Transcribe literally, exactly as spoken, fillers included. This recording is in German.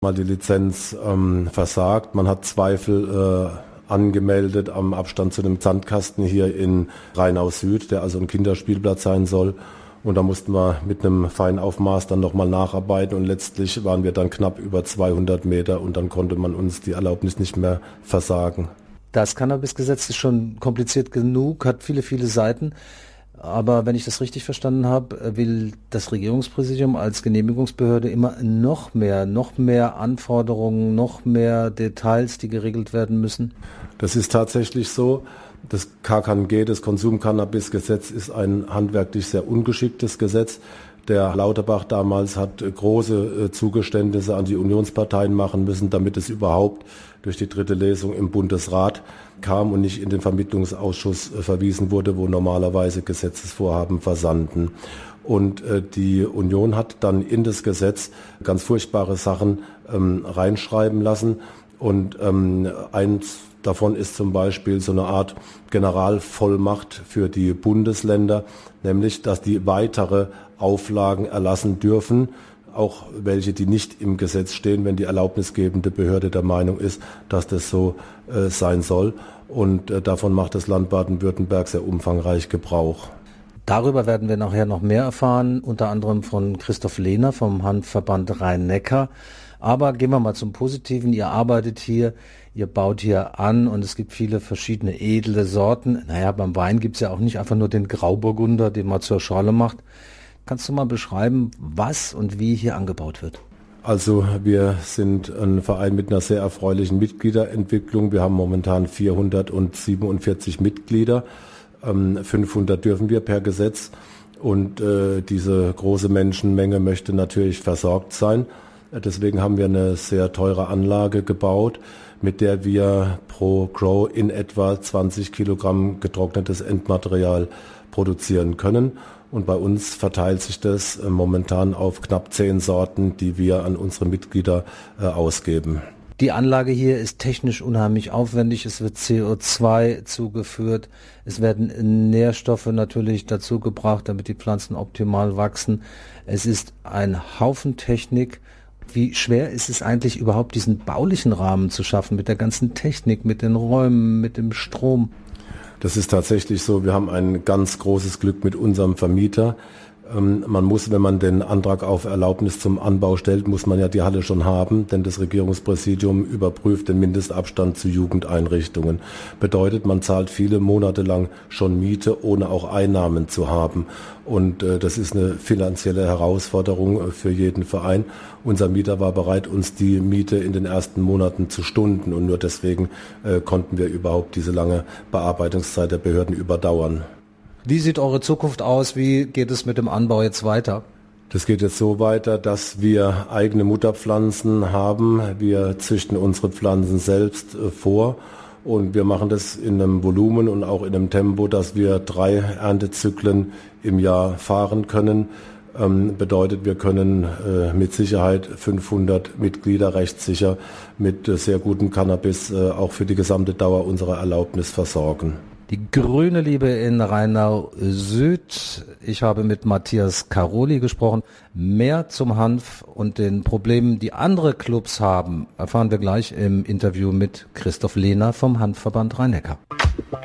Mal die Lizenz ähm, versagt. Man hat Zweifel äh, angemeldet am Abstand zu dem Sandkasten hier in Rheinau Süd, der also ein Kinderspielplatz sein soll. Und da mussten wir mit einem Feinaufmaß dann nochmal nacharbeiten und letztlich waren wir dann knapp über zweihundert Meter und dann konnte man uns die Erlaubnis nicht mehr versagen. Das Cannabisgesetz ist schon kompliziert genug, hat viele, viele Seiten. Aber wenn ich das richtig verstanden habe, will das Regierungspräsidium als Genehmigungsbehörde immer noch mehr, noch mehr Anforderungen, noch mehr Details, die geregelt werden müssen? Das ist tatsächlich so. Das K K N G, das Konsumcannabisgesetz, ist ein handwerklich sehr ungeschicktes Gesetz. Der Lauterbach damals hat große Zugeständnisse an die Unionsparteien machen müssen, damit es überhaupt durch die dritte Lesung im Bundesrat kam und nicht in den Vermittlungsausschuss verwiesen wurde, wo normalerweise Gesetzesvorhaben versanden. Und äh, die Union hat dann in das Gesetz ganz furchtbare Sachen ähm, reinschreiben lassen. Und ähm, eins davon ist zum Beispiel so eine Art Generalvollmacht für die Bundesländer, nämlich dass die weitere Auflagen erlassen dürfen, auch welche, die nicht im Gesetz stehen, wenn die erlaubnisgebende Behörde der Meinung ist, dass das so äh, sein soll. Und äh, davon macht das Land Baden-Württemberg sehr umfangreich Gebrauch. Darüber werden wir nachher noch mehr erfahren, unter anderem von Christoph Lehner vom Hanfverband Rhein-Neckar. Aber gehen wir mal zum Positiven. Ihr arbeitet hier, ihr baut hier an und es gibt viele verschiedene edle Sorten. Naja, beim Wein gibt es ja auch nicht einfach nur den Grauburgunder, den man zur Schorle macht. Kannst du mal beschreiben, was und wie hier angebaut wird? Also wir sind ein Verein mit einer sehr erfreulichen Mitgliederentwicklung. Wir haben momentan vierhundertsiebenundvierzig Mitglieder. fünfhundert dürfen wir per Gesetz. Und äh, diese große Menschenmenge möchte natürlich versorgt sein. Deswegen haben wir eine sehr teure Anlage gebaut, mit der wir pro Grow in etwa zwanzig Kilogramm getrocknetes Endmaterial produzieren können. Und bei uns verteilt sich das momentan auf knapp zehn Sorten, die wir an unsere Mitglieder äh, ausgeben. Die Anlage hier ist technisch unheimlich aufwendig. Es wird C O zwei zugeführt. Es werden Nährstoffe natürlich dazu gebracht, damit die Pflanzen optimal wachsen. Es ist ein Haufen Technik. Wie schwer ist es eigentlich überhaupt, diesen baulichen Rahmen zu schaffen mit der ganzen Technik, mit den Räumen, mit dem Strom? Das ist tatsächlich so. Wir haben ein ganz großes Glück mit unserem Vermieter. Ähm, man muss, wenn man den Antrag auf Erlaubnis zum Anbau stellt, muss man ja die Halle schon haben, denn das Regierungspräsidium überprüft den Mindestabstand zu Jugendeinrichtungen. Bedeutet, man zahlt viele Monate lang schon Miete, ohne auch Einnahmen zu haben. Und äh, das ist eine finanzielle Herausforderung äh, für jeden Verein. Unser Mieter war bereit, uns die Miete in den ersten Monaten zu stunden und nur deswegen äh, konnten wir überhaupt diese lange Bearbeitungszeit der Behörden überdauern. Wie sieht eure Zukunft aus? Wie geht es mit dem Anbau jetzt weiter? Das geht jetzt so weiter, dass wir eigene Mutterpflanzen haben. Wir züchten unsere Pflanzen selbst äh, vor. Und wir machen das in einem Volumen und auch in einem Tempo, dass wir drei Erntezyklen im Jahr fahren können. Ähm, bedeutet, wir können äh, mit Sicherheit fünfhundert Mitglieder rechtssicher mit äh, sehr gutem Cannabis äh, auch für die gesamte Dauer unserer Erlaubnis versorgen. Die grüne Liebe in Rheinau Süd. Ich habe mit Matthias Karoli gesprochen. Mehr zum Hanf und den Problemen, die andere Clubs haben, erfahren wir gleich im Interview mit Christoph Lehner vom Hanfverband Rhein-Neckar.